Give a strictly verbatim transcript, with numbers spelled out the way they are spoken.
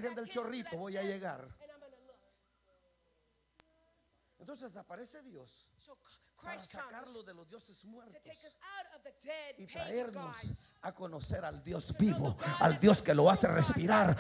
Virgen del Chorrito voy a llegar. Entonces aparece Dios para sacarlo de los dioses muertos y traernos a conocer al Dios vivo, al Dios que lo hace respirar,